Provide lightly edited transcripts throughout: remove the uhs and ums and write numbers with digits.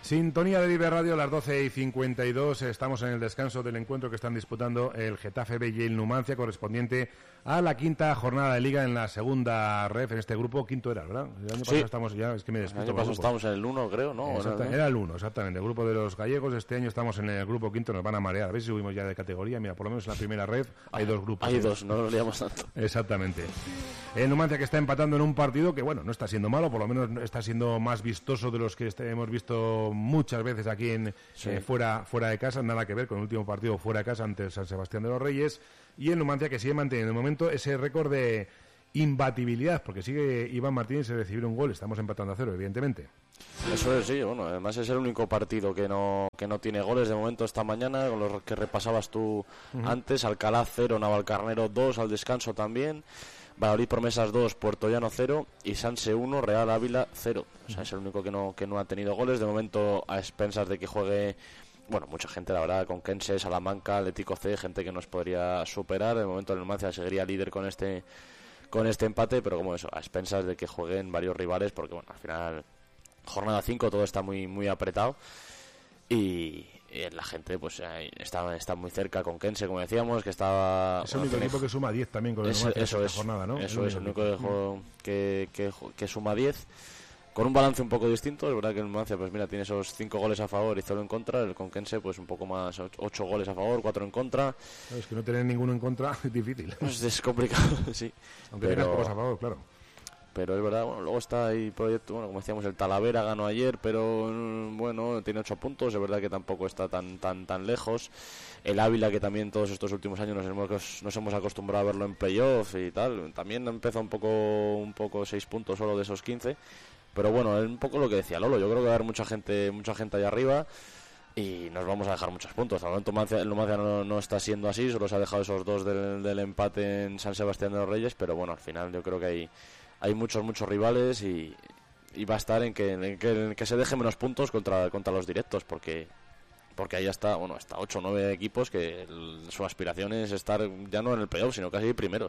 Sintonía de Vive Radio, las 12:52. Estamos en el descanso del encuentro que están disputando el Getafe B y el Numancia, correspondiente a la quinta jornada de Liga en la segunda ref. En este grupo, quinto era, ¿verdad? El año pasado estamos ya, es que me despisto. El año pasado estábamos en el 1, creo, ¿no? Era el 1, exactamente. El grupo de los gallegos. Este año estamos en el grupo quinto, nos van a marear. A ver si subimos ya de categoría. Mira, por lo menos en la primera ref hay dos grupos. Hay dos, no lo liamos tanto. Exactamente. El Numancia que está empatando en un partido que, bueno, no está siendo malo, por lo menos está siendo más vistoso de los que hemos visto muchas veces aquí fuera de casa, nada que ver con el último partido fuera de casa ante el San Sebastián de los Reyes, y el Numancia que sigue manteniendo de momento ese récord de imbatibilidad, porque sigue Iván Martínez sin recibir un gol. Estamos empatando a 0, evidentemente. Eso es, sí, bueno, además es el único partido que no tiene goles de momento esta mañana, con los que repasabas tú antes. Alcalá 0, Navalcarnero 2 al descanso también, Valladolid Promesas 2, Puerto Llano 0 y Sanse 1, Real Ávila 0. O sea, es el único que no ha tenido goles de momento, a expensas de que juegue, bueno, mucha gente, la verdad, con Conquense, Salamanca, Atlético C, gente que nos podría superar. De momento el Numancia seguiría líder con este empate, pero como eso, a expensas de que jueguen varios rivales, porque bueno, al final jornada 5 todo está muy muy apretado y la gente pues está muy cerca con Conquense, como decíamos, que estaba... Es el único equipo que suma 10 también con el Numancia esta jornada, ¿no? Eso es, el único que suma 10, con un balance un poco distinto. Es verdad que el Numancia, pues mira, tiene esos 5 goles a favor y 0 en contra. El Conquense, pues un poco más, 8 goles a favor, 4 en contra. Es que no tener ninguno en contra es difícil. Pues es complicado, sí. Aunque tengas pocos a favor, claro. Pero es verdad, bueno, luego está ahí proyecto, bueno, como decíamos, el Talavera ganó ayer, pero bueno, tiene 8 puntos, es verdad que tampoco está tan lejos. El Ávila, que también todos estos últimos años nos hemos acostumbrado a verlo en playoff y tal, también empezó un poco 6 puntos solo de esos 15, pero bueno, es un poco lo que decía Lolo, yo creo que va a haber mucha gente allá arriba y nos vamos a dejar muchos puntos. Al momento el Numancia no está siendo así, solo se ha dejado esos 2 del empate en San Sebastián de los Reyes, pero bueno, al final yo creo que hay muchos rivales y va a estar en que se deje menos puntos contra los directos, porque ahí está 8 o 9 equipos que su aspiración es estar ya no en el playoff, sino casi primeros.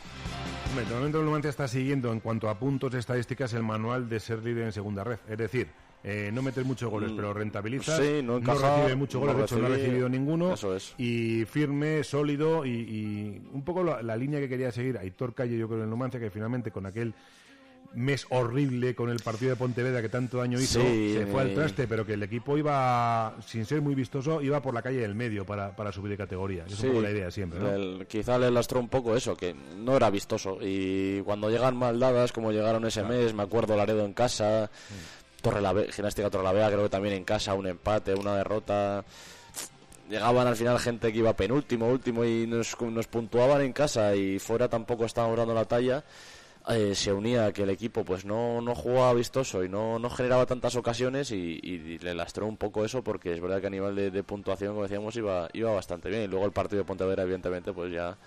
De momento el Numancia está siguiendo en cuanto a puntos estadísticas el manual de ser líder en segunda red, es decir, no meter muchos goles, pero rentabilizas, sí, no recibe muchos goles, de hecho no ha recibido ninguno, eso es. Y firme, sólido y un poco la línea que quería seguir Aitor Calle, yo creo, en el Numancia, que finalmente con aquel mes horrible con el partido de Pontevedra que tanto daño hizo, se fue al traste, pero que el equipo iba, sin ser muy vistoso, iba por la calle del medio para subir de categoría. Es un poco la idea siempre, ¿no? Quizá le lastró un poco eso, que no era vistoso, y cuando llegan mal dadas, como llegaron ese mes, me acuerdo Laredo en casa, Gimnástica Torrelavega creo que también en casa, un empate, una derrota. Llegaban al final gente que iba penúltimo, último, y nos puntuaban en casa, y fuera tampoco estaban dando la talla. Se unía a que el equipo pues no jugaba vistoso y no generaba tantas ocasiones, y le lastró un poco eso, porque es verdad que a nivel de puntuación, como decíamos, iba bastante bien. Y luego el partido de Pontevedra, evidentemente, pues ya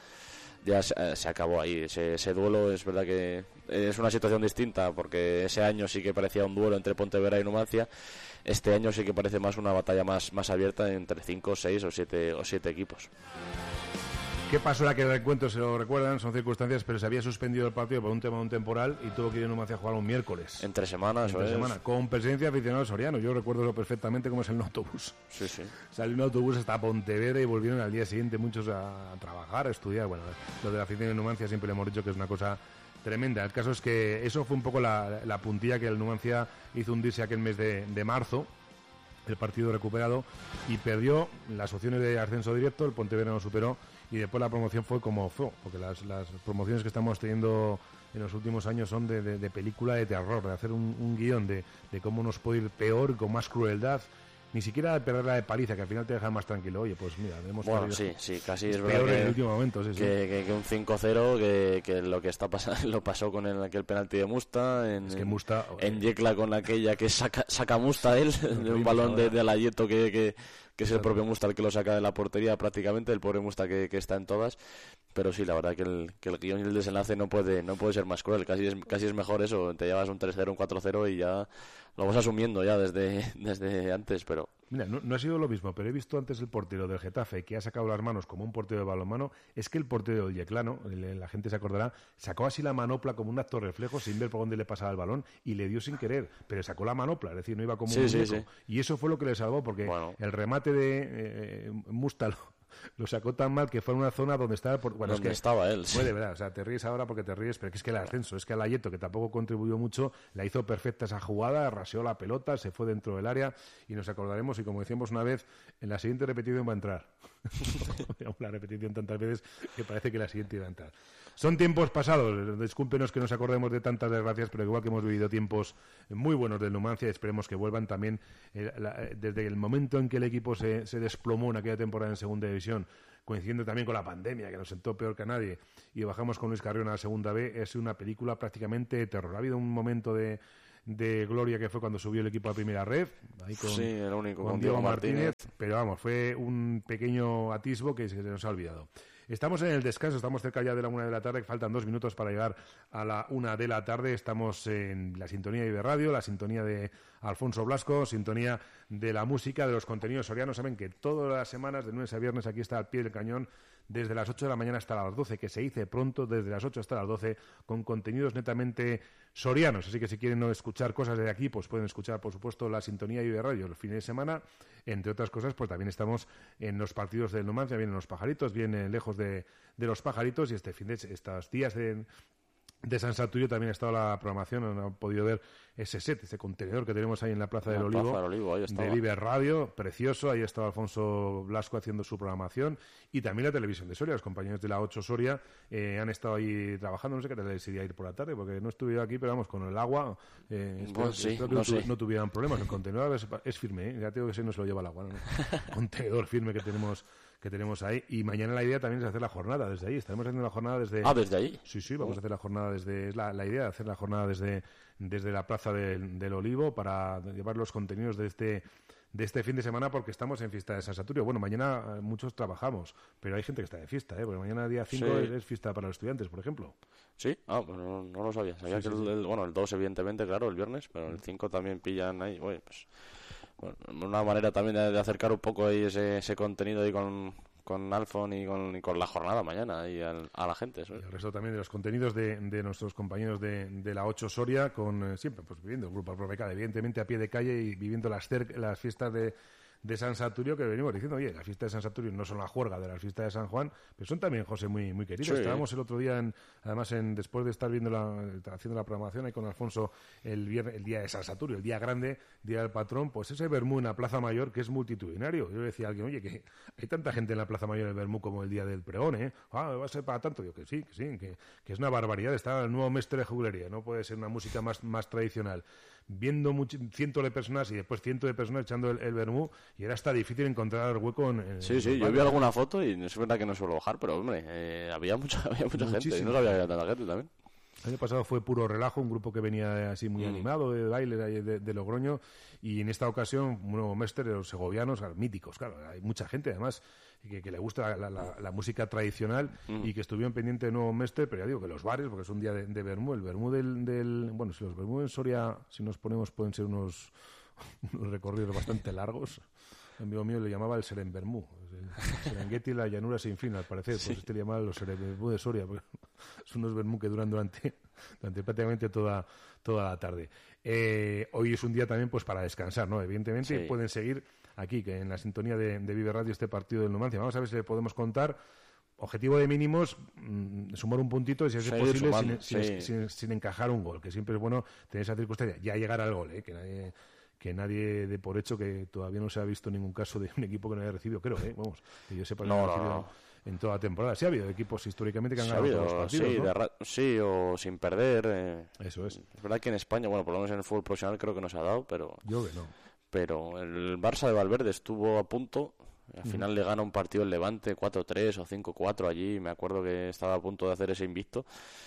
se acabó ahí. Ese duelo, es verdad que es una situación distinta, porque ese año sí que parecía un duelo entre Pontevedra y Numancia. Este año sí que parece más una batalla más abierta entre 5, 6 o 7 equipos. ¿Qué pasó en aquel encuentro? Se lo recuerdan, son circunstancias, pero se había suspendido el partido por un tema de un temporal y tuvo que ir a Numancia a jugar un miércoles. Entre semanas, con presencia de aficionados sorianos. Yo recuerdo eso perfectamente, como es el autobús. Sí. Salió un autobús hasta Pontevedra y volvieron al día siguiente muchos a trabajar, a estudiar. Bueno, lo de la afición de Numancia siempre le hemos dicho que es una cosa tremenda. El caso es que eso fue un poco la puntilla que el Numancia hizo hundirse aquel mes de marzo, el partido recuperado, y perdió las opciones de ascenso directo. El Pontevedra no superó, y después la promoción fue como fue, porque las promociones que estamos teniendo en los últimos años son de película de terror, de hacer un guión de cómo nos puede ir peor, con más crueldad. Ni siquiera de perder la de paliza, que al final te deja más tranquilo. Oye, pues mira, hemos perdido. Sí, casi es verdad que en el último momento, que un 5-0, que lo que está pasando lo pasó con aquel penalti de Musta, en Yecla con aquella que saca Musta él, de un balón de Alayeto que es el propio Musta el que lo saca de la portería prácticamente, el pobre Musta que está en todas. Pero sí, la verdad que el guión y el desenlace no puede ser más cruel. Casi es mejor eso, te llevas un 3-0, un 4-0 y ya lo vas asumiendo ya desde antes, pero... Mira, no ha sido lo mismo, pero he visto antes el portero del Getafe que ha sacado las manos como un portero de balonmano. Es que el portero del Yeclano, la gente se acordará, sacó así la manopla como un acto reflejo sin ver por dónde le pasaba el balón y le dio sin querer, pero sacó la manopla, es decir, no iba como un muñeco. Sí. Y eso fue lo que le salvó, porque el remate de Musta lo sacó tan mal que fue en una zona donde estaba... Bueno, donde estaba él. Fue de verdad, o sea, te ríes ahora porque te ríes, pero es que el ascenso, es que el Ayeto, que tampoco contribuyó mucho, la hizo perfecta esa jugada, raseó la pelota, se fue dentro del área y nos acordaremos, y como decíamos una vez, en la siguiente repetición va a entrar. La repetición tantas veces que parece que la siguiente iba a entrar. Son tiempos pasados, discúlpenos que nos acordemos de tantas desgracias, pero igual que hemos vivido tiempos muy buenos del Numancia, esperemos que vuelvan también desde el momento en que el equipo se desplomó en aquella temporada en Segunda División, coincidiendo también con la pandemia, que nos sentó peor que a nadie, y bajamos con Luis Carrión a la Segunda B, es una película prácticamente de terror. Ha habido un momento de gloria que fue cuando subió el equipo a Primera Red, ahí el único, con Diego Martínez, pero vamos, fue un pequeño atisbo que se nos ha olvidado. Estamos en el descanso, estamos cerca ya de la 1 de la tarde, faltan 2 minutos para llegar a la 1 de la tarde. Estamos en la sintonía de Iberradio, la sintonía de Alfonso Blasco, sintonía de la música, de los contenidos sorianos. Saben que todas las semanas, de lunes a viernes, aquí está al pie del cañón, desde las 8 de la mañana hasta las 12, que se dice pronto, desde las 8 hasta las 12, con contenidos netamente sorianos. Así que si quieren no escuchar cosas de aquí, pues pueden escuchar, por supuesto, la sintonía de Radio los fines de semana. Entre otras cosas, pues también estamos en los partidos del Numancia, vienen los pajaritos, vienen lejos de los pajaritos, y estos días de San Saturio también ha estado la programación, han podido ver ese set, ese contenedor que tenemos ahí en la Plaza del Olivo, de Vive Radio, precioso. Ahí estaba Alfonso Blasco haciendo su programación, y también la televisión de Soria, los compañeros de la 8 Soria han estado ahí trabajando. No sé qué tal les iría ir por la tarde, porque no estuve aquí, pero vamos, con el agua espero que no tuvieran problemas. El contenedor es firme, ya tengo que ser, no se lo lleva el agua, ¿no? Contenedor firme que tenemos ahí. Y mañana la idea también es hacer la jornada desde ahí. Estaremos haciendo la jornada desde... ¿desde ahí? Sí, vamos a hacer la jornada desde... Es la idea de hacer la jornada desde la Plaza del Olivo, para llevar los contenidos de este fin de semana, porque estamos en fiesta de San Saturio. Bueno, mañana muchos trabajamos, pero hay gente que está de fiesta, porque mañana día 5 es fiesta para los estudiantes, por ejemplo. ¿Sí? Pues no lo sabía. Sabía que el 2 evidentemente, claro, el viernes, pero el 5 también pillan ahí. Bueno, pues... Bueno, una manera también de acercar un poco ahí ese contenido ahí con Alfon y con la jornada mañana ahí a la gente. ¿Sabes? Y el resto también de los contenidos de nuestros compañeros de la 8 Soria, con siempre pues viviendo el grupo Probecal, evidentemente a pie de calle, y viviendo las fiestas de San Saturio, que venimos diciendo, oye, las fiestas de San Saturio no son la juerga de las fiestas de San Juan, pero son también, José, muy, muy queridos. Sí. Estábamos el otro día, después de estar haciendo la programación ahí con Alfonso el día de San Saturio, el día grande, día del patrón, pues ese vermú en la Plaza Mayor, que es multitudinario. Yo le decía a alguien, oye, que hay tanta gente en la Plaza Mayor del vermú como el día del pregón, ¿eh? Va a ser para tanto. Yo que sí, que es una barbaridad. Está el nuevo mestre de jugulería, no puede ser una música más tradicional. Viendo cientos de personas y después cientos de personas echando el vermú, y era hasta difícil encontrar hueco en Sí, yo vi alguna foto y es verdad que no suelo bajar, pero hombre, había mucha gente, y no sabía que había tanta gente también. El año pasado fue puro relajo, un grupo que venía así muy animado, de baile de Logroño, y en esta ocasión un nuevo mestre de los segovianos, míticos, claro, hay mucha gente además que le gusta la música tradicional y que estuvieron pendientes de nuevo mestre, pero ya digo que los bares, porque es un día de vermú, el vermú bueno, si los vermú en Soria, si nos ponemos, pueden ser unos recorridos bastante largos. Un amigo mío le llamaba el Serenvermú, el Serengeti y la llanura sin fin, al parecer. Sí. Pues este le llamaba los Serenvermú de Soria, porque son unos vermú que duran durante prácticamente toda la tarde. Hoy es un día también pues para descansar, ¿no? Evidentemente pueden seguir aquí, que en la sintonía de Vive Radio, este partido del Numancia. Vamos a ver si le podemos contar. Objetivo de mínimos, sumar un puntito y si es posible sin encajar un gol, que siempre es bueno tener esa circunstancia, ya llegar al gol, que nadie dé por hecho que todavía no se ha visto ningún caso de un equipo que no haya recibido, creo, vamos, que yo sepa, no. En toda la temporada. Sí ha habido equipos históricamente que han ganado todos los partidos, ¿no? O sin perder. Eso es. Es verdad que en España, bueno, por lo menos en el fútbol profesional creo que no se ha dado, pero... Yo que no. Pero el Barça de Valverde estuvo a punto. Al final le gana un partido el Levante 4-3 o 5-4 allí. Me acuerdo que estaba a punto de hacer ese invicto.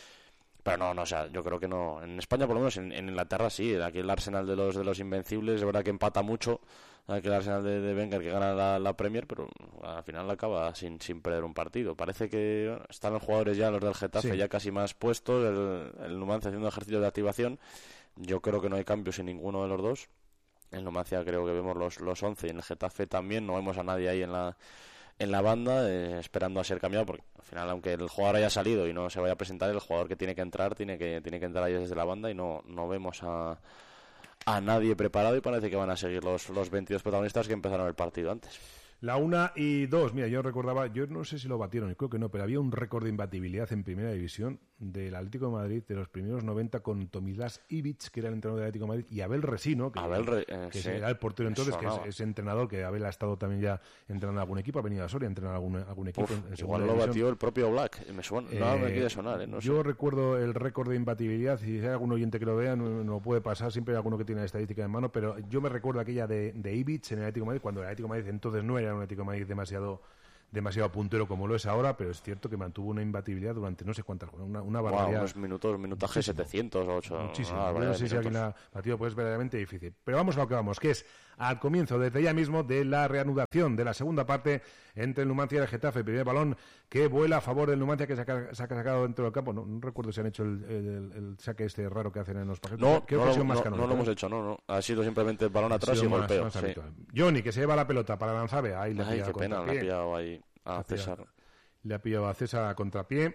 Pero no, o sea, yo creo que no. En España, por lo menos, en Inglaterra sí. Aquí el Arsenal de los invencibles, es verdad que empata mucho. Aquí el Arsenal de Wenger que gana la Premier, pero al final acaba sin perder un partido. Parece que están los jugadores ya, los del Getafe, ya casi más puestos. El Numancia haciendo ejercicios de activación. Yo creo que no hay cambios en ninguno de los dos. En Numancia creo que vemos los 11 y en el Getafe también no vemos a nadie ahí en la banda esperando a ser cambiado, porque al final, aunque el jugador haya salido y no se vaya a presentar, el jugador que tiene que entrar tiene que entrar ahí desde la banda, y no vemos a nadie preparado, y parece que van a seguir los 22 protagonistas que empezaron el partido antes. La 1-2, mira, yo recordaba, yo no sé si lo batieron, creo que no, pero había un récord de imbatibilidad en Primera División del Atlético de Madrid de los primeros 90 con Tomislav Ivic, que era el entrenador del Atlético de Madrid, y Abel Resino, que sí, era el portero entonces, que es entrenador, que Abel ha estado también ya entrenando algún equipo, ha venido a Soria a entrenar algún equipo. Igual lo batió el propio Black, me suena, no me quiere sonar. No yo sé. Recuerdo el récord de imbatibilidad, y si hay algún oyente que lo vea, no puede pasar, siempre hay alguno que tiene la estadística en mano, pero yo me recuerdo aquella de Ivic en el Atlético de Madrid, cuando el Atlético de Madrid entonces no era un Atlético de Madrid demasiado puntero como lo es ahora, pero es cierto que mantuvo una imbatibilidad durante no sé cuántas, una barbaridad. Unos minutaje 700 o 8. Muchísimo. Yo no sé si alguien ha batido, pues es verdaderamente difícil. Pero vamos a lo que vamos, que es al comienzo, desde ya mismo, de la reanudación de la segunda parte entre el Numancia y el Getafe. El primer balón que vuela a favor del Numancia, que se ha sacado dentro del campo. No recuerdo si han hecho el saque este raro que hacen en los paquetes. No lo hemos hecho, no. Ha sido simplemente el balón atrás y golpeo. Sí. Johnny, que se lleva la pelota para Lanzabe. Ahí le qué pena, le ha pillado ahí a César. Le ha pillado a César a contrapié.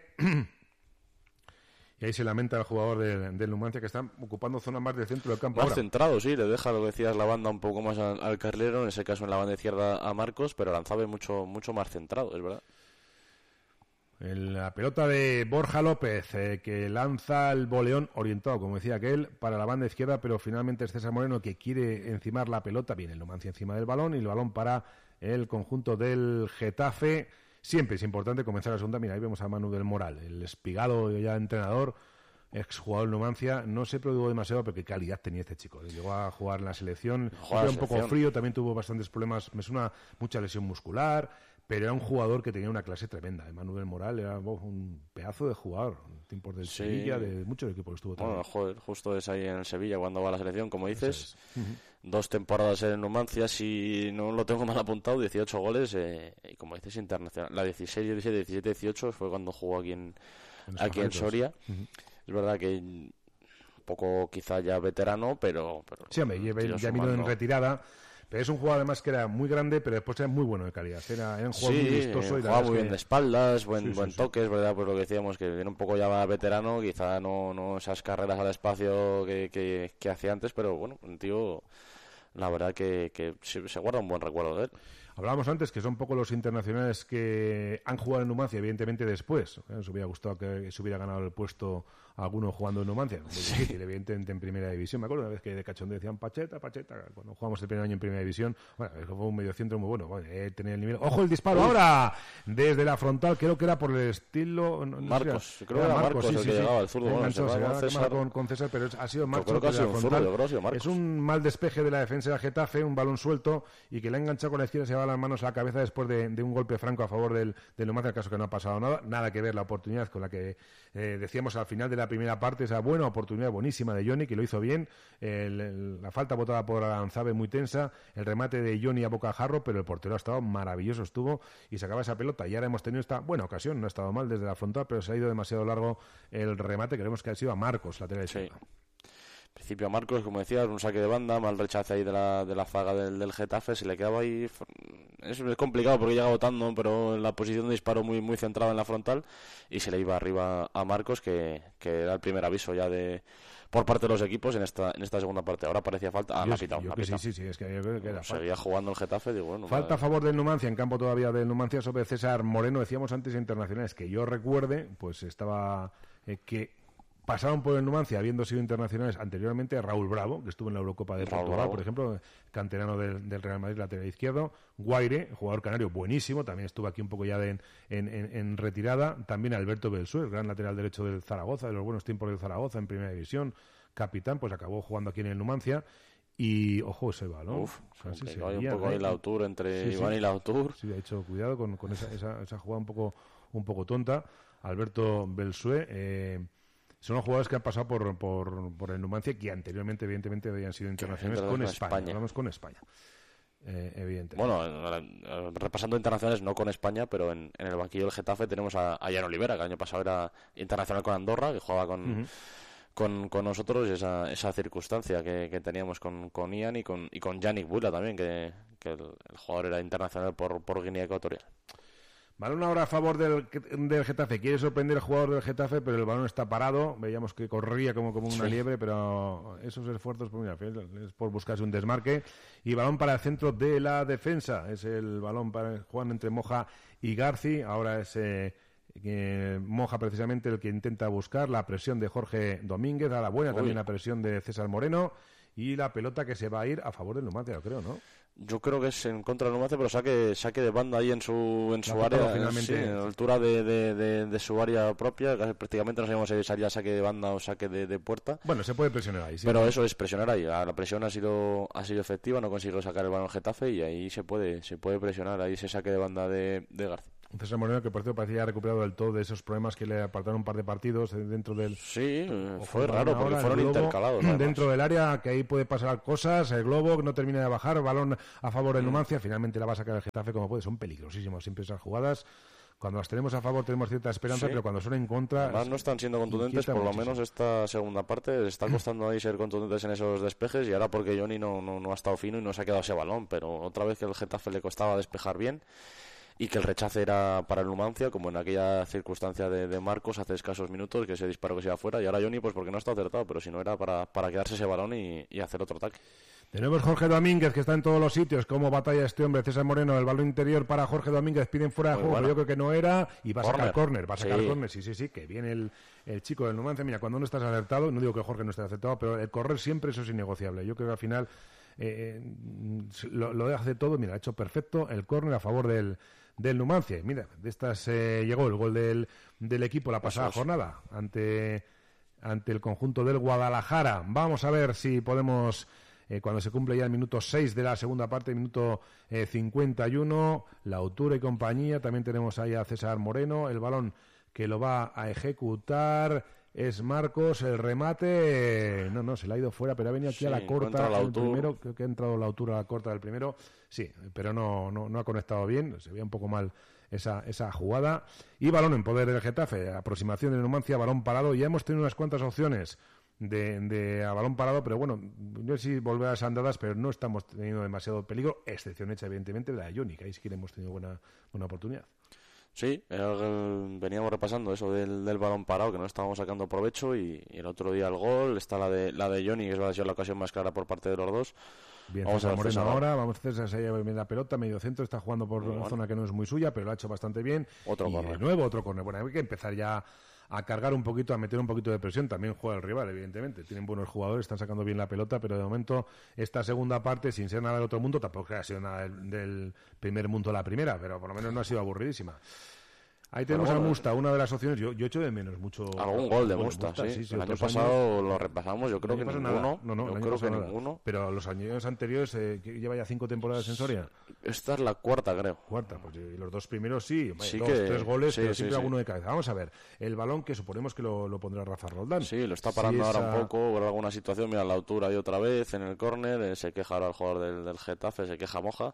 Y ahí se lamenta el jugador del Numancia, que está ocupando zonas más del centro del campo. Más centrado, sí, le deja, lo que decías, la banda un poco más al carrilero, en ese caso en la banda izquierda a Marcos, pero Lanzabe mucho más centrado, es verdad. La pelota de Borja López, que lanza el boleón orientado, como decía aquel, para la banda izquierda, pero finalmente es César Moreno que quiere encimar la pelota. Viene el Numancia encima del balón, y el balón para el conjunto del Getafe. Siempre es importante comenzar la segunda. Mira, ahí vemos a Manu del Moral, el espigado ya entrenador, exjugador del Numancia. No se produjo demasiado, pero qué calidad tenía este chico. Llegó a jugar en la selección, era un poco frío, también tuvo bastantes problemas, me suena mucha lesión muscular, pero era un jugador que tenía una clase tremenda. Manuel Moral era un pedazo de jugador, en tiempos del Sevilla, de muchos equipos que estuvo también. Joder, justo es ahí en Sevilla cuando va a la selección, como dices. 2 temporadas en Numancia, si no lo tengo mal apuntado, 18 goles, y como dices, internacional. La 16, 17, 17, 18 fue cuando jugó aquí en Soria. Es verdad que un poco quizá ya veterano, pero sí, hombre, ya vino en retirada. Pero es un jugador además que era muy grande, pero después era muy bueno de calidad. Era un jugador muy vistoso. Jugaba muy bien de espaldas, buen toque, es verdad, pues lo que decíamos, que viene un poco ya veterano, quizá no esas carreras al espacio que hacía antes, pero bueno, un tío, la verdad que se guarda un buen recuerdo de él. Hablábamos antes que son un poco los internacionales que han jugado en Numancia, evidentemente después. Se hubiera gustado que se hubiera ganado el puesto alguno jugando en Numancia. Muy difícil, evidentemente, en Primera División. Me acuerdo una vez que de cachondeo decían Pacheta, cuando jugamos el primer año en Primera División. Bueno, fue un mediocentro muy bueno. Tenía el nivel. ¡Ojo el disparo ahora! Desde la frontal, creo que era por el estilo... Marcos, creo que era Marcos el que llegaba al zurdo. Se con César, pero ha sido Marcos desde la frontal. Es un mal despeje de la defensa de Getafe, un balón suelto, y que le ha enganchado con la izquierda, se va las manos a la cabeza después de un golpe franco a favor del Numancia. El caso que no ha pasado nada que ver la oportunidad con la que decíamos al final de la primera parte, esa buena oportunidad buenísima de Johnny, que lo hizo bien, la falta botada por Aranzabe muy tensa, el remate de Johnny a bocajarro, pero el portero ha estado maravilloso, y sacaba esa pelota, y ahora hemos tenido esta buena ocasión, no ha estado mal desde la frontal, pero se ha ido demasiado largo el remate, creemos que ha sido a Marcos, lateral izquierdo. Principio a Marcos, como decías, un saque de banda, mal rechace ahí de la zaga del Getafe, se le quedaba ahí. Es complicado porque llega botando, pero en la posición de disparo muy centrada en la frontal, y se le iba arriba a Marcos, que era el primer aviso ya por parte de los equipos en esta segunda parte. Ahora parecía falta. La ha pitado. Sí, es que yo creo que era seguía jugando el Getafe, digo, bueno. Falta a favor del Numancia, en campo todavía del Numancia sobre César Moreno. Decíamos antes internacionales, que yo recuerde, pues estaba que pasaron por el Numancia, habiendo sido internacionales anteriormente, Raúl Bravo, que estuvo en la Eurocopa de Portugal, por ejemplo, canterano del Real Madrid, lateral izquierdo. Guaire, jugador canario buenísimo, también estuvo aquí un poco ya en retirada. También Alberto Belsuer, gran lateral derecho del Zaragoza, de los buenos tiempos del Zaragoza en Primera División, capitán, pues acabó jugando aquí en el Numancia. Y ojo ese balón. Hay un poco ahí la altura entre Iván y la altura. Sí, ha hecho cuidado con esa jugada un poco tonta. Alberto Belsuer, son los jugadores que han pasado por el Numancia, que anteriormente, evidentemente, habían sido internacionales con España. Hablamos con España, evidentemente. Bueno, repasando internacionales, no con España, pero en el banquillo del Getafe tenemos a Jan Olivera, que el año pasado era internacional con Andorra, que jugaba con nosotros, y esa circunstancia que teníamos con Ian y con Yannick Bulla también, que el jugador era internacional por Guinea Ecuatorial. Balón ahora a favor del Getafe. Quiere sorprender el jugador del Getafe, pero el balón está parado. Veíamos que corría como una liebre, pero esos esfuerzos es por buscarse un desmarque. Y balón para el centro de la defensa. Es el balón para Juan entre Moja y Garci. Ahora es Moja precisamente el que intenta buscar la presión de Jorge Domínguez. A la buena también la presión de César Moreno. Y la pelota que se va a ir a favor del Numancia, yo creo, ¿no? Yo creo que es en contra del Numancia, pero saque de banda ahí en su área, finalmente, en la altura de su área propia. Prácticamente no sabemos si sería saque de banda o saque de puerta. Bueno, se puede presionar ahí, sí. Pero eso es presionar ahí. La presión ha sido efectiva, no consiguió sacar el balón al Getafe y ahí se puede presionar, ahí ese saque de banda de García. César Moreno, que por cierto parecía recuperado del todo de esos problemas que le apartaron un par de partidos dentro del... Sí, fue raro porque fueron intercalados. Dentro del área, que ahí puede pasar cosas, el globo no termina de bajar, balón a favor del Numancia, finalmente la va a sacar el Getafe como puede. Son peligrosísimas siempre esas jugadas. Cuando las tenemos a favor tenemos cierta esperanza, pero cuando son en contra... Además no están siendo contundentes, por lo menos esta segunda parte. Les está costando ahí ser contundentes en esos despejes y ahora porque Johnny no ha estado fino y no se ha quedado ese balón, pero otra vez que el Getafe le costaba despejar bien y que el rechace era para el Numancia, como en aquella circunstancia de Marcos hace escasos minutos, que ese disparo que se iba afuera, y ahora Johnny pues porque no está acertado, pero si no era para quedarse ese balón y hacer otro ataque. De nuevo es Jorge Domínguez, que está en todos los sitios. Cómo batalla este hombre, César Moreno. El balón interior para Jorge Domínguez, piden fuera de juego, pero yo creo que no era, y va a sacar córner. Sí, que viene el chico del Numancia. Mira, cuando no estás acertado, no digo que Jorge no esté acertado, pero el correr siempre eso es innegociable. Yo creo que al final lo hace todo. Mira, ha hecho perfecto el córner a favor del Numancia. Mira, de estas llegó el gol del equipo la pasada jornada ante el conjunto del Guadalajara. Vamos a ver si podemos... cuando se cumple ya el minuto 6 de la segunda parte, minuto 51, Lautura y compañía. También tenemos ahí a César Moreno, el balón que lo va a ejecutar es Marcos, el remate, no, se le ha ido fuera, pero ha venido aquí a la corta el primero, creo que ha entrado Lautura a la corta del primero, sí, pero no ha conectado bien, se veía un poco mal esa jugada, y balón en poder del Getafe, aproximación de Numancia, balón parado, ya hemos tenido unas cuantas opciones de a balón parado, pero bueno, no sé si volver a las andadas, pero no estamos teniendo demasiado peligro, excepción hecha evidentemente de la Johnny, que ahí sí que hemos tenido buena oportunidad. Sí, veníamos repasando eso del balón parado, que no estábamos sacando provecho, y el otro día el gol, está la de Johnny, que es la ocasión más clara por parte de los dos. Bien, vamos a ver Moreno ahora, vamos a César, se lleva bien la pelota, medio centro, está jugando por una zona que no es muy suya, pero lo ha hecho bastante bien. De nuevo otro córner. Bueno, hay que empezar ya a cargar un poquito, a meter un poquito de presión. También juega el rival, evidentemente. Tienen buenos jugadores, están sacando bien la pelota, pero de momento esta segunda parte, sin ser nada del otro mundo, tampoco ha sido nada del primer mundo la primera, pero por lo menos no ha sido aburridísima. Ahí tenemos a Musta, una de las opciones. Yo echo de menos mucho. Algún gol de Musta, sí. El año pasado lo repasamos, yo creo que ninguno. No, yo creo que ninguno. Pero los años anteriores, lleva ya 5 temporadas en Soria. Esta es la cuarta, creo. Cuarta, pues y los dos primeros sí. Sí, 3 goles, pero siempre alguno de cabeza. Vamos a ver, el balón que suponemos que lo pondrá Rafa Roldán. Sí, lo está parando ahora un poco por alguna situación. Mira, la altura y otra vez en el córner. Se queja ahora el jugador del Getafe, se queja Moja.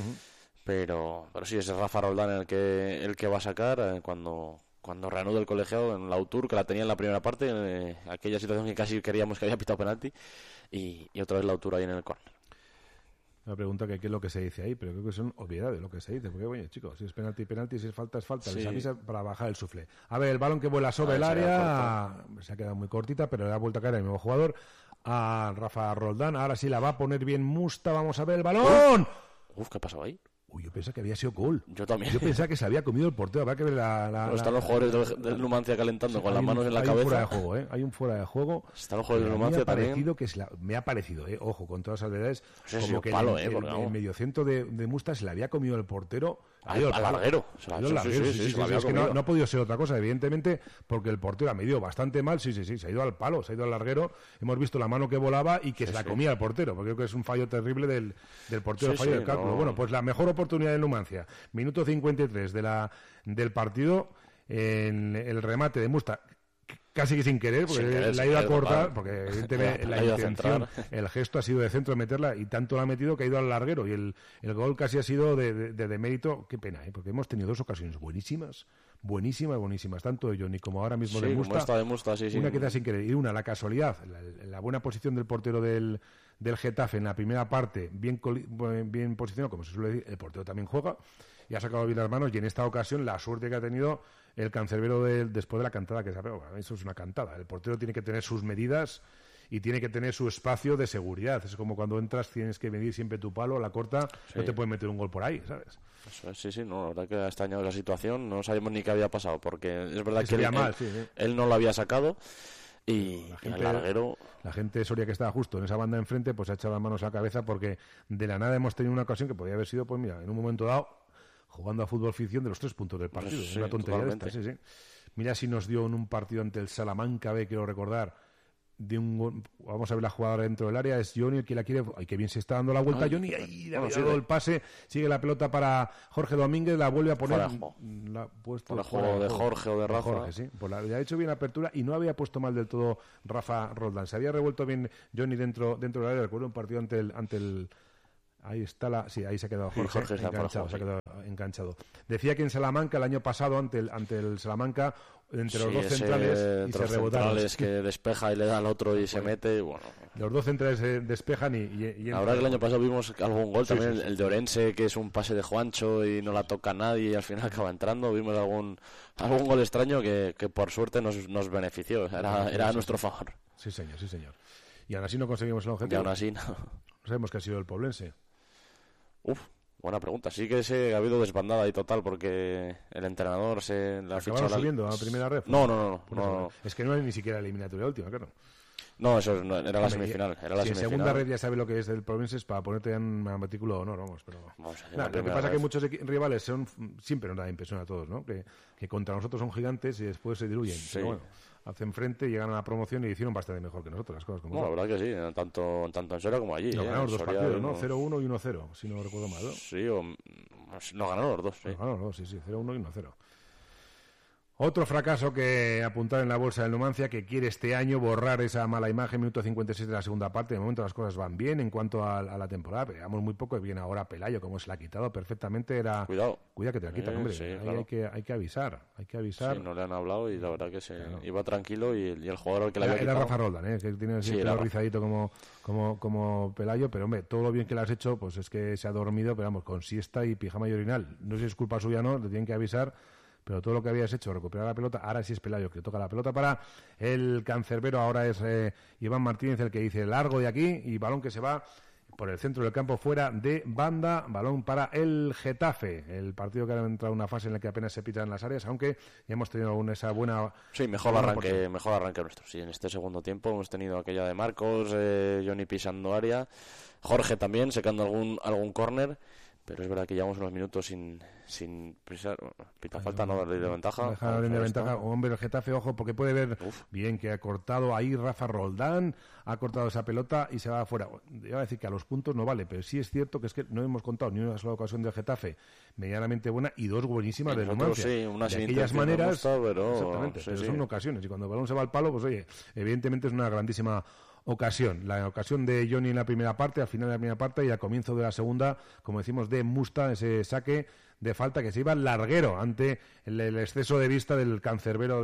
Pero sí, ese es Rafa Roldán el que va a sacar cuando reanude el colegiado en la Autur, que la tenía en la primera parte, aquella situación que casi queríamos que había pitado penalti, y otra vez la Autur ahí en el córner. Una pregunta que qué es lo que se dice ahí, pero creo que son obviedades lo que se dice, porque bueno, chicos, si es penalti, si es falta, es falta, les avisa para bajar el sufle. A ver, el balón que vuela sobre el área, se ha quedado muy cortita, pero le ha vuelto a caer el nuevo jugador, a Rafa Roldán. Ahora sí la va a poner bien Musta, vamos a ver el balón. Uf, ¿qué ha pasado ahí? Yo pensaba que había sido gol. Yo también. Yo pensaba que se había comido el portero. Habrá que ver están los jugadores del Numancia calentando con las manos en la cabeza. Hay un fuera de juego, Hay un fuera de juego. Están los jugadores del Numancia también. Me ha parecido, ojo, con todas las salvedades, como que el mediocentro de Musta se le había comido el portero. Al larguero. Es que no ha podido ser otra cosa, evidentemente, porque el portero ha medido bastante mal. Sí, se ha ido al palo, se ha ido al larguero. Hemos visto la mano que volaba y que se la comía el portero, porque creo que es un fallo terrible del portero, fallo del cálculo. Bueno, pues la mejor oportunidad del Numancia. Minuto 53 del partido, en el remate de Musta, casi que sin querer, porque la ha ido a cortar, porque evidentemente la intención, el gesto ha sido de centro de meterla, y tanto la ha metido que ha ido al larguero, y el gol casi ha sido de mérito. Qué pena, porque hemos tenido 2 ocasiones buenísimas, tanto de Johnny como ahora mismo de Musta, sí, una que da sin querer, y una, la casualidad, la buena posición del portero del Getafe en la primera parte, bien posicionado, como se suele decir, el portero también juega, y ha sacado bien las manos, y en esta ocasión la suerte que ha tenido el cancerbero después de la cantada que se ha pegado. Eso es una cantada. El portero tiene que tener sus medidas y tiene que tener su espacio de seguridad. Es como cuando entras, tienes que medir siempre tu palo, la corta, no te pueden meter un gol por ahí, ¿sabes? Sí, no, la verdad que ha extrañado la situación, no sabemos ni qué había pasado, porque es verdad que él no lo había sacado. Y el larguero... La gente de Soria que estaba justo en esa banda enfrente, pues ha echado las manos a la cabeza, porque de la nada hemos tenido una ocasión que podría haber sido, pues mira, en un momento dado, jugando a fútbol ficción, de los 3 puntos del partido. Pues una tontería de esta, Mira si nos dio en un partido ante el Salamanca B, quiero recordar, vamos a ver la jugadora dentro del área, es Johnny el que la quiere. Ay, qué bien se está dando la vuelta Johnny, ahí le ha dado el pase, sigue la pelota para Jorge Domínguez, la vuelve a poner, la ha puesto por el juego de Jorge o de Rafa. Jorge, sí, pues le ha hecho bien la apertura, y no había puesto mal del todo Rafa Roldán, se había revuelto bien Johnny dentro del área. Recuerdo un partido ante el ahí está ahí se ha quedado Jorge enganchado, se ha quedado enganchado. Decía que en Salamanca el año pasado ante el Salamanca, entre los 2 centrales, y se rebotaron, que despeja y le da al otro y se mete, y bueno, los 2 centrales se despejan y ahora que el año pasado vimos algún gol también, el de Orense, que es un pase de Juancho y no la toca nadie y al final acaba entrando. Vimos algún gol extraño que por suerte nos benefició, era a nuestro favor. Sí señor, y aún así no conseguimos el objetivo. Y aún así no sabemos que ha sido el poblense. Buena pregunta. Sí que ha habido desbandada ahí total, porque el entrenador se la ficha subiendo a la primera red. No. Es que no es ni siquiera la eliminatoria última, claro. No, eso era la semifinal. En segunda red ya sabe lo que es del Provences, para ponerte en matrícula de honor, pero... lo que pasa es que muchos rivales siempre nos da impresión a todos, ¿no? Que contra nosotros son gigantes y después se diluyen. Sí. Pero bueno, hacen frente, llegan a la promoción y hicieron bastante mejor que nosotros, las cosas como son. La verdad que sí, tanto en Soria como allí. Nos ganaron 2 partidos, ¿no? 0-1 y 1-0, si no recuerdo mal, ¿no? Sí, nos ganaron los 2, sí. Nos ganaron los 2, sí, 0-1 y 1-0. Otro fracaso que apuntar en la bolsa del Numancia, que quiere este año borrar esa mala imagen, minuto 56 de la segunda parte. De momento las cosas van bien en cuanto a la temporada, pero llevamos muy poco. Viene ahora Pelayo, como se la ha quitado perfectamente. Cuidado que te la quitan, hombre. Sí, claro. hay que avisar. Sí, no le han hablado y la verdad que iba tranquilo, y el jugador que le había quitado... Era Rafa Roldán, que tiene el pelo rizadito como Pelayo, pero hombre, todo lo bien que le has hecho, pues es que se ha dormido, pero vamos, con siesta y pijama y orinal. No sé si es culpa suya o no, le tienen que avisar. Pero todo lo que habías hecho, recuperar la pelota, ahora sí es Pelayo que le toca la pelota para el cancerbero. Ahora es Iván Martínez el que dice largo de aquí, y balón que se va por el centro del campo, fuera de banda, balón para el Getafe. El partido que ha entrado en una fase en la que apenas se pitan las áreas, aunque ya hemos tenido esa buena... Sí, mejor arranque nuestro. Sí, en este segundo tiempo hemos tenido aquella de Marcos, Johnny pisando área, Jorge también secando algún córner. Pero es verdad que llevamos unos minutos sin pisar. Pita falta, no darle de ventaja. Dejar de ventaja. Hombre, el Getafe, ojo, porque puede ver bien que ha cortado ahí Rafa Roldán, ha cortado esa pelota y se va afuera. Iba a decir que a los puntos no vale, pero sí es cierto que no hemos contado ni una sola ocasión del Getafe medianamente buena y 2 buenísimas del Numancia. Sí, una de aquellas maneras. Exactamente, pero son ocasiones. Y cuando el balón se va al palo, pues oye, evidentemente es una grandísima ocasión. La ocasión de Johnny en la primera parte, al final de la primera parte, y al comienzo de la segunda, como decimos, de Musta, ese saque de falta que se iba al larguero ante el exceso de vista del cancerbero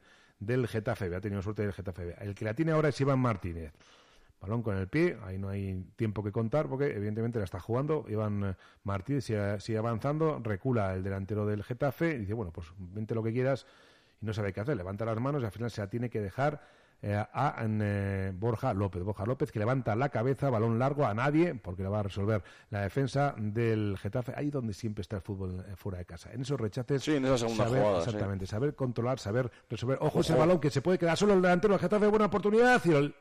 del Getafe. Ha tenido suerte del Getafe. El que la tiene ahora es Iván Martínez. Balón con el pie, ahí no hay tiempo que contar porque evidentemente la está jugando. Iván Martínez sigue avanzando, recula el delantero del Getafe y dice, bueno, pues vente lo que quieras, y no sabe qué hacer. Levanta las manos y al final se la tiene que dejar a Borja López, que levanta la cabeza, balón largo a nadie, porque le va a resolver la defensa del Getafe, ahí donde siempre está el fútbol fuera de casa, en esos rechaces. Sí, en esa segunda jugada. Exactamente, saber controlar, saber resolver. Ojo ese balón que se puede quedar solo el delantero del Getafe, buena oportunidad, y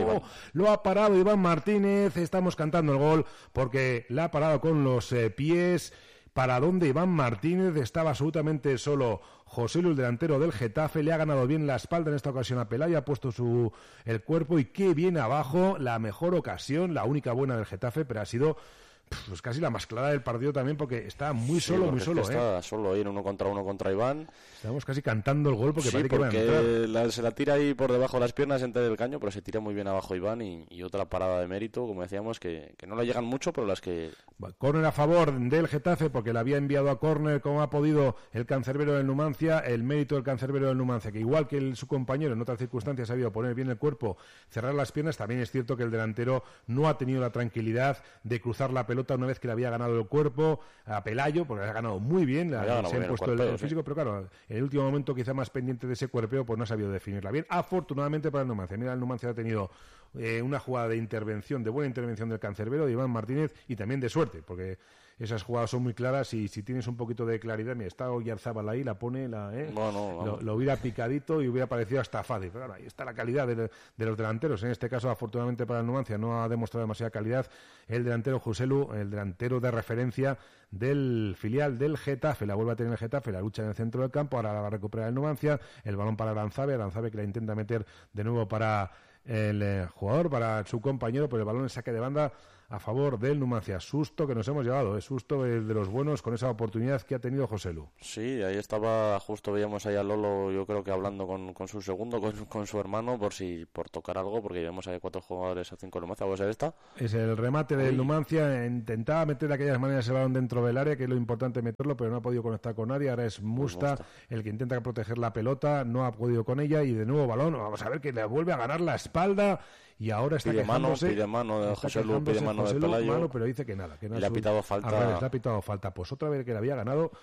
lo ha parado Iván Martínez. Estamos cantando el gol porque la ha parado con los pies. Para donde Iván Martínez estaba absolutamente solo. José Lu, el delantero del Getafe, le ha ganado bien la espalda en esta ocasión a Pelayo, ha puesto el cuerpo y qué bien abajo. La mejor ocasión, la única buena del Getafe, pero ha sido pues casi la más clara del partido también, porque está muy Sí, solo, porque muy es solo, que está solo ahí en uno contra Iván. Estamos casi cantando el gol porque Sí, parece que va a porque entrar. se la tira ahí por debajo de las piernas entre el caño, pero se tira muy bien abajo Iván y otra parada de mérito, como decíamos, que no le llegan mucho, pero las que... Bueno, córner a favor del Getafe, porque le había enviado a córner como ha podido el cancerbero del Numancia, el mérito del cancerbero del Numancia, que igual que su compañero en otras circunstancias ha sabido poner bien el cuerpo, cerrar las piernas, también es cierto que el delantero no ha tenido la tranquilidad de cruzar la pelota una vez que le había ganado el cuerpo a Pelayo, porque le ha ganado muy bien, se ha puesto el físico, pero claro, en el último momento quizá más pendiente de ese cuerpeo, pues no ha sabido definirla bien. Afortunadamente para el Numancia. Mira, el Numancia ha tenido una jugada de intervención, de buena intervención del cancerbero, de Iván Martínez, y también de suerte, porque esas jugadas son muy claras y si tienes un poquito de claridad, mira, está Oyarzábal ahí, la pone, lo hubiera picadito y hubiera parecido hasta fácil. Pero claro, ahí está la calidad de los delanteros. En este caso, afortunadamente para el Numancia, no ha demostrado demasiada calidad el delantero Joselu, el delantero de referencia del filial del Getafe. La vuelve a tener el Getafe, la lucha en el centro del campo, ahora la va a recuperar el Numancia, el balón para Aranzabe que la intenta meter de nuevo para el jugador, para su compañero, pero el balón en saque de banda a favor del Numancia. Susto que nos hemos llevado, susto de los buenos con esa oportunidad que ha tenido Joselu. Sí, ahí estaba, justo veíamos ahí a Lolo, yo creo que hablando con su segundo, con su hermano, por tocar algo, porque vemos ahí 4 jugadores o 5 Numancia. ¿Va a ser esta? Es el remate del Numancia, intentaba meter de aquellas maneras el balón dentro del área, que es lo importante meterlo, pero no ha podido conectar con nadie. Ahora es Musta el que intenta proteger la pelota, no ha podido con ella, y de nuevo balón, vamos a ver que le vuelve a ganar la espalda. Y ahora está quejándose. Pide mano de Joselu, pide mano de Pelayo. Pero dice que nada. Que no le ha pitado falta. Le ha pitado falta. Pues otra vez que le había ganado,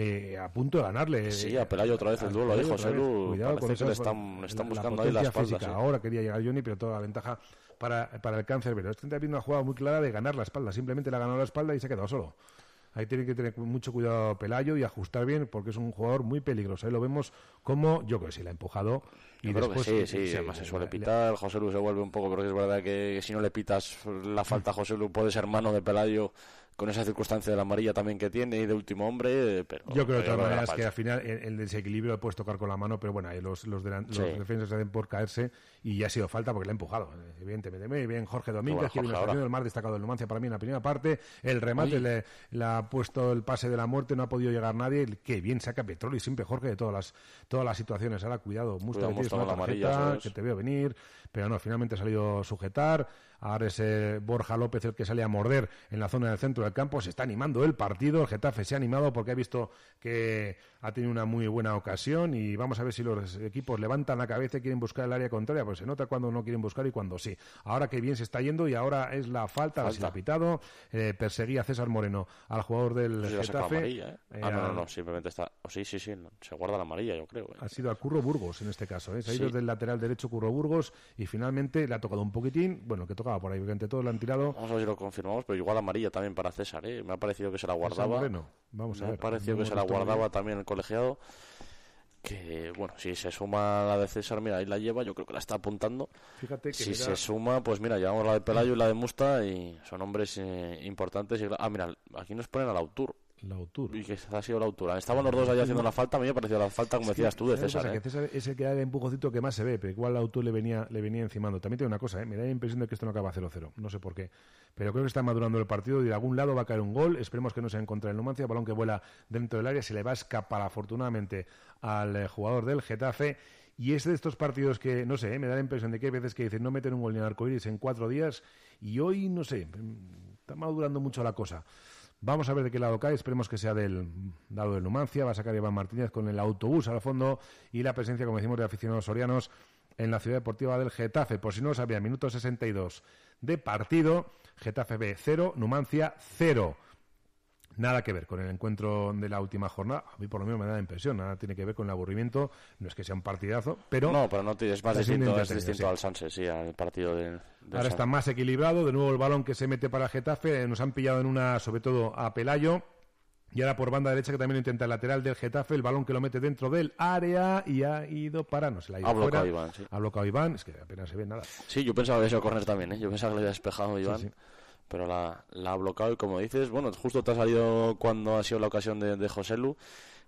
a punto de ganarle. Sí, a Pelayo otra vez el duelo ahí, Joselu. Cuidado con eso. Le están buscando ahí la espalda. Sí. Ahora quería llegar Johnny, pero toda la ventaja para el cancerbero. Este ha una jugada muy clara de ganar la espalda. Simplemente le ha ganado la espalda y se ha quedado solo. Ahí tiene que tener mucho cuidado Pelayo y ajustar bien, porque es un jugador muy peligroso. Ahí lo vemos como, yo creo que sí, la ha empujado. Y yo después, creo que sí, además se suele pitar. Joselu se vuelve un poco, porque es verdad que si no le pitas la falta a Joselu, puede ser mano de Pelayo con esa circunstancia de la amarilla también que tiene y de último hombre, pero yo creo de todas maneras que al final el desequilibrio lo puedes tocar con la mano, pero bueno, ahí los defensas se hacen por caerse y ya ha sido falta porque le ha empujado, evidentemente. Bien Jorge Domínguez, que viene haciendo el más destacado del Numancia para mí en la primera parte. El remate le ha puesto el pase de la muerte, no ha podido llegar nadie. Qué bien saca Petroli siempre Jorge de todas las situaciones. Ahora cuidado, Musta, que tienes una tarjeta, que te veo venir, pero no, finalmente ha salido a sujetar. Ahora es Borja López el que sale a morder en la zona del centro del campo. Se está animando el partido. El Getafe se ha animado porque ha visto que ha tenido una muy buena ocasión y vamos a ver si los equipos levantan la cabeza y quieren buscar el área contraria. Pues se nota cuando no quieren buscar y cuando sí. Ahora que bien se está yendo y ahora es la falta. Se la ha pitado. Perseguía César Moreno al jugador del Getafe. Amarilla, no, simplemente está... Sí, se guarda la amarilla, yo creo. Ha sido a Curro Burgos en este caso. Se ha ido desde el lateral derecho Curro Burgos y finalmente le ha tocado un poquitín. Bueno, que tocaba por ahí, porque ante todo le han tirado. Vamos a ver si lo confirmamos, pero igual amarilla también para César, Me ha parecido que se la guardaba. Vamos a ver. Me ha parecido que se la guardaba también el colegiado. Que, bueno, si se suma la de César, mira, ahí la lleva, yo creo que la está apuntando. Fíjate que si se suma, pues mira, llevamos la de Pelayo y la de Musta y son hombres importantes. Mira, aquí nos ponen al Autur. Y que ha sido la altura. Estaban los dos allá haciendo la falta. A mí me ha parecido la falta, como decías tú, de César. Que César es el que da el empujoncito que más se ve, pero igual el autor le venía encimando. También tiene una cosa, me da la impresión de que esto no acaba 0-0. No sé por qué. Pero creo que está madurando el partido y de algún lado va a caer un gol. Esperemos que no sea en contra del Numancia. Balón que vuela dentro del área. Se le va a escapar afortunadamente al jugador del Getafe. Y es de estos partidos que, no sé, me da la impresión de que hay veces que dicen no meten un gol ni en arcoíris en 4 días. Y hoy, no sé, está madurando mucho la cosa. Vamos a ver de qué lado cae, esperemos que sea del lado del Numancia. Va a sacar Iván Martínez con el autobús al fondo y la presencia, como decimos, de aficionados sorianos en la ciudad deportiva del Getafe. Por si no lo sabía, minuto 62 de partido, Getafe B 0, Numancia 0. Nada que ver con el encuentro de la última jornada. A mí por lo menos me da la impresión. Nada tiene que ver con el aburrimiento. No es que sea un partidazo, pero... No, pero no es más distinto al Sanse, sí, al partido del ahora está más equilibrado. De nuevo el balón que se mete para Getafe. Nos han pillado en una, sobre todo a Pelayo. Y ahora por banda derecha, que también lo intenta el lateral del Getafe. El balón que lo mete dentro del área y ha ido para... No se la ha ido fuera. Bloqueado Iván, sí. Ha bloqueado Iván. Es que apenas se ve nada. Sí, yo pensaba que eso córner también, Yo pensaba que lo había despejado Iván. Sí. Pero la ha bloqueado y como dices, bueno, justo te ha salido cuando ha sido la ocasión de Joselu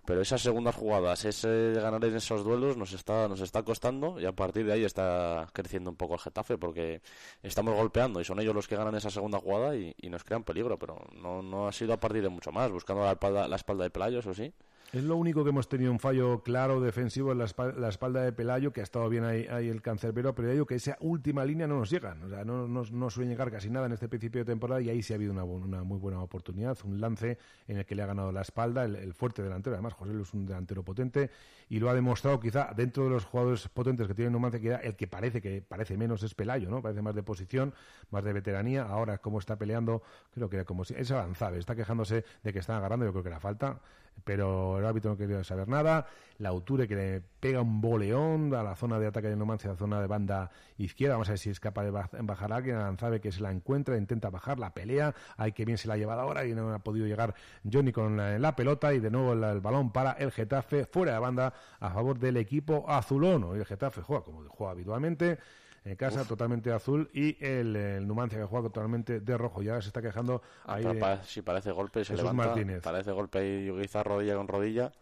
Pero esas segundas jugadas, ese ganar en esos duelos nos está costando, y a partir de ahí está creciendo un poco el Getafe, porque estamos golpeando y son ellos los que ganan esa segunda jugada y nos crean peligro, pero no ha sido a partir de mucho más, buscando la espalda de Pelayo, eso sí. Es lo único que hemos tenido un fallo claro defensivo en la espalda de Pelayo, que ha estado bien ahí el Cancerbero, pero ya digo que esa última línea no nos llegan, o sea, no suele llegar casi nada en este principio de temporada, y ahí sí ha habido una muy buena oportunidad, un lance en el que le ha ganado la espalda el fuerte delantero. Además, José Lu es un delantero potente y lo ha demostrado quizá dentro de los jugadores potentes que tiene Numancia, que el que parece menos es Pelayo, ¿no? Parece más de posición, más de veteranía. Ahora, como está peleando, creo que era como si es Aranzabe, está quejándose de que están agarrando, yo creo que era falta, pero el árbitro no quería saber nada. Lauture, que le pega un boleón a la zona de ataque de Numancia, a la zona de banda izquierda. Vamos a ver si es capaz de bajar a alguien. Aranzabe, que se la encuentra, intenta bajar, la pelea. Ay, que bien se la ha llevado ahora y no ha podido llegar Johnny con la pelota. Y de nuevo el balón para el Getafe, fuera de banda, a favor del equipo azulono. Y el Getafe juega como juega habitualmente, en casa, totalmente azul, y el Numancia, que juega totalmente de rojo. Y ahora se está quejando ahí si parece golpe, se Jesús levanta. Martínez. Parece golpe ahí, quizás rodilla con rodilla.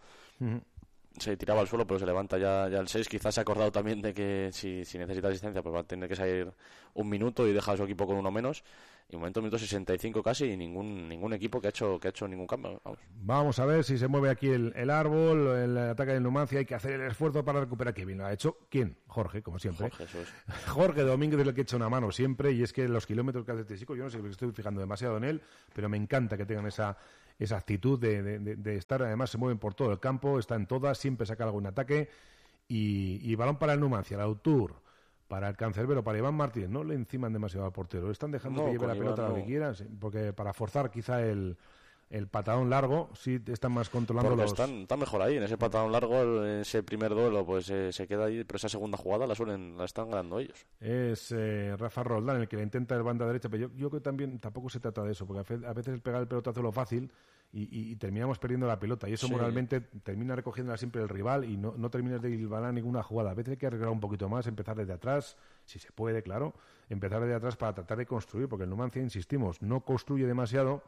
Se tiraba al suelo, pero se levanta ya el 6. Quizás se ha acordado también de que si necesita asistencia, pues va a tener que salir un minuto y deja a su equipo con uno menos. Y un minuto 65 casi, y ningún equipo que ha hecho ningún cambio. Vamos a ver si se mueve aquí el árbol, el ataque del Numancia. Hay que hacer el esfuerzo para recuperar. ¿Quién lo ha hecho? ¿Quién? Jorge, como siempre. Jorge, eso es. Jorge Domínguez es el que echa una mano siempre, y es que los kilómetros que hace este chico, yo no sé, me estoy fijando demasiado en él, pero me encanta que tengan esa actitud de estar. Además se mueven por todo el campo, está en todas, siempre saca algún ataque, y balón para el Numancia, el Autur, para el Cancerbero, para Iván Martínez. No le enciman demasiado al portero, le están dejando que lleve la pelota lo que quieran, porque para forzar quizá el patadón largo, sí están más controlando porque los... Están mejor ahí, en ese patadón largo, en ese primer duelo, pues se queda ahí, pero esa segunda jugada la están ganando ellos. Es Rafa Roldán el que le intenta el banda derecha, pero yo creo que tampoco se trata de eso, porque a veces el pegar el pelotazo lo fácil y terminamos perdiendo la pelota, y eso sí. Moralmente termina recogiéndola siempre el rival y no terminas de hilvanar ninguna jugada. A veces hay que arreglar un poquito más, empezar desde atrás, si se puede, claro, empezar desde atrás para tratar de construir, porque el Numancia, insistimos, no construye demasiado.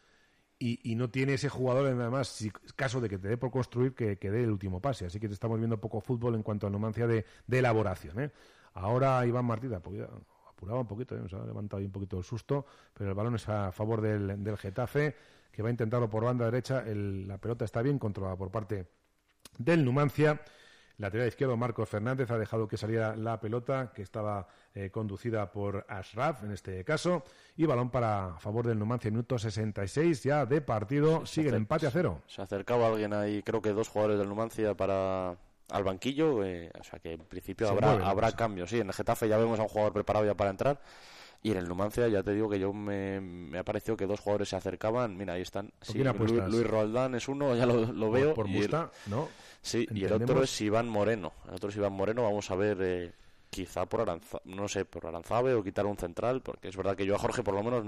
Y no tiene ese jugador, además, si caso de que te dé por construir, que dé el último pase. Así que te estamos viendo poco fútbol en cuanto a Numancia de elaboración, ¿eh? Ahora Iván Martínez apuraba un poquito, se ha levantado ahí un poquito el susto, pero el balón es a favor del Getafe, que va a intentarlo por banda derecha. La pelota está bien controlada por parte del Numancia. Lateral izquierdo, Marcos Fernández ha dejado que saliera la pelota, que estaba conducida por Ashraf en este caso, y balón a favor del Numancia, minuto 66 ya de partido. Sigue el empate a 0. Se acercaba alguien ahí, creo que 2 jugadores del Numancia al banquillo, o sea que en principio habrá cambios. Sí, en el Getafe ya vemos a un jugador preparado ya para entrar, y en el Numancia ya te digo que me ha parecido que 2 jugadores se acercaban. Mira, ahí están. Sí, Luis Roldán es uno, ya lo veo. Por Musta, ¿no? Sí, y el otro es Iván Moreno. Vamos a ver, quizá por Aranzabe, o quitar un central, porque es verdad que yo a Jorge por lo menos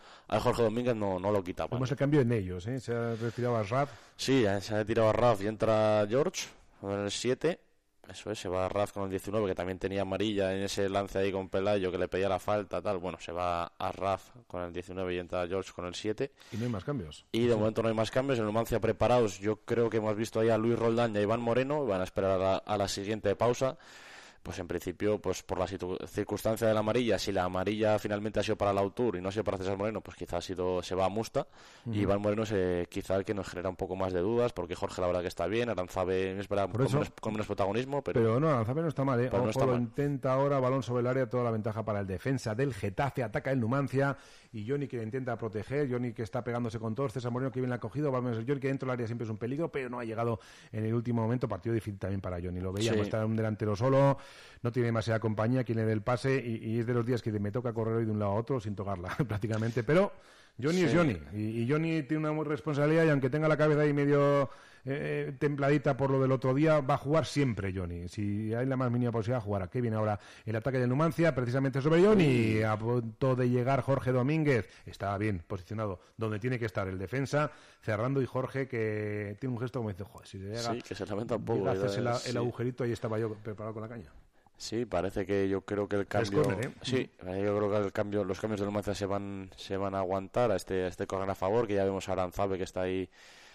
a Jorge Domínguez no lo quitaba. Vemos el cambio en ellos, ¿eh? Se ha retirado a Raf. Sí, se ha retirado a Raf y entra George con el 7. Eso es, se va a Raf con el 19, que también tenía amarilla en ese lance ahí con Pelayo, que le pedía la falta, tal. Bueno, se va a Raf con el 19 y entra George con el 7. Y no hay más cambios. Y de momento no hay más cambios. En el Numancia preparados, yo creo que hemos visto ahí a Luis Roldán y a Iván Moreno. Van a esperar a la siguiente pausa. Pues en principio, pues por la circunstancia de la amarilla, si la amarilla finalmente ha sido para el Autur y no ha sido para César Moreno, pues quizás se va a Musta. Y Iván Moreno es quizá el que nos genera un poco más de dudas, porque Jorge la verdad que está bien, Aranzabe espera con menos protagonismo, pero no, Aranzabe no está mal, pero no está mal. Intenta ahora, balón sobre el área, toda la ventaja para el defensa del Getafe, ataca el Numancia, y Johnny que le intenta proteger, Johnny que está pegándose con todos, César Moreno que bien la ha cogido, Johnny que dentro del área siempre es un peligro, pero no ha llegado en el último momento. Partido difícil también para Johnny, lo veíamos, está un delantero solo, no tiene demasiada compañía quien le dé el pase, y es de los días que me toca correr hoy de un lado a otro sin tocarla prácticamente, pero Johnny es Johnny, y Johnny tiene una responsabilidad, y aunque tenga la cabeza ahí medio templadita por lo del otro día, va a jugar siempre Johnny. Si hay la más mínima posibilidad, jugará. Que viene ahora el ataque del Numancia, precisamente sobre Johnny, a punto de llegar Jorge Domínguez, está bien posicionado donde tiene que estar el defensa, cerrando, y Jorge que tiene un gesto como dice, joder, si llega, que se lamenta un poco, el agujerito, ahí estaba yo preparado con la caña. Sí, parece que yo creo que el cambio... Sí, yo creo que los cambios del Numancia se van a aguantar a este córner a favor, que ya vemos a Aranzabe que está ahí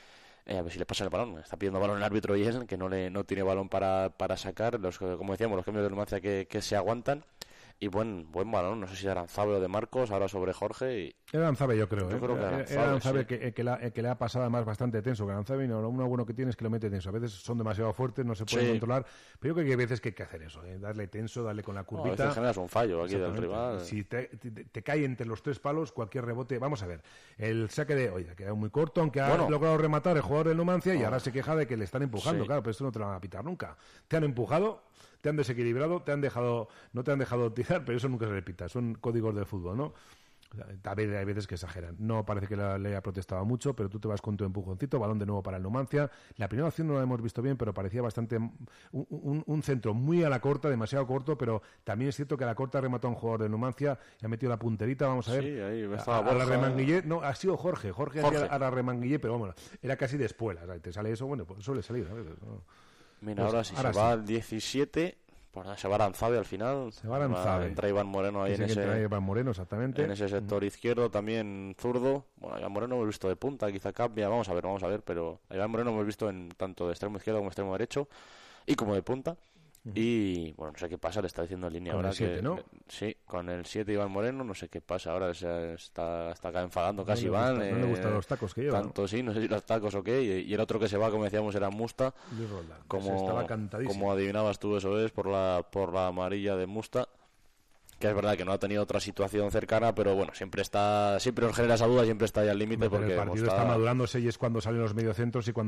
a ver si le pasa el balón. Está pidiendo balón el árbitro y él, que no tiene balón para sacar. Como decíamos, los cambios de Numancia que se aguantan. Y buen balón, no sé si de Aranzábal o de Marcos, ahora sobre Jorge. Era Aranzábal, yo creo. Yo creo que era Aranzábal sí. que le ha pasado además bastante tenso. Que Aranzábal, uno bueno que tiene es que lo mete tenso. A veces son demasiado fuertes, no se pueden controlar. Pero yo creo que hay veces que hay que hacer eso, darle tenso, darle con la curvita. A veces generas un fallo aquí del rival. Si te cae entre los 3 palos, cualquier rebote. Vamos a ver, el saque de hoy ha quedado muy corto, aunque ha logrado rematar el jugador del Numancia y ahora se queja de que le están empujando. Claro, pero esto no te lo van a pitar nunca. Te han empujado, te han desequilibrado, no te han dejado tirar, pero eso nunca se repita, son códigos del fútbol, ¿no? Hay veces que exageran. No parece que le haya protestado mucho, pero tú te vas con tu empujoncito, balón de nuevo para el Numancia. La primera opción no la hemos visto bien, pero parecía bastante un centro muy a la corta, demasiado corto, pero también es cierto que a la corta remató a un jugador de Numancia y ha metido la punterita, vamos a ver. Sí, ahí estaba a la remanguillé, no, ha sido Jorge a la remanguillé, pero bueno, era casi de espuelas. Te sale eso, bueno, pues suele salir, ¿no? Mira, pues ahora se va al 17. Pues se va Aranzábal al final. Se va Aranzábal. Entra Iván Moreno ahí Iván Moreno, exactamente. En ese sector izquierdo, también zurdo. Bueno, Iván Moreno hemos visto de punta, quizá cambia. Vamos a ver. Pero a Iván Moreno hemos visto en tanto de extremo izquierdo como extremo derecho y como de punta. Y bueno, no sé qué pasa, le está diciendo en línea con ahora el 7, que ¿no? Sí, con el 7 Iván Moreno, no sé qué pasa ahora, se está acá enfadando casi Iván. No le gustan los tacos que lleva, tanto ¿no? Sí, no sé si los tacos o qué, y el otro que se va, como decíamos, era Musta. Luis Roldán, estaba cantadísimo. Como adivinabas tú, eso es, por la amarilla de Musta. Que es verdad que no ha tenido otra situación cercana, pero bueno, siempre nos genera esa duda, siempre está ahí al límite. Porque el partido está madurándose y es cuando salen los mediocentros y cuando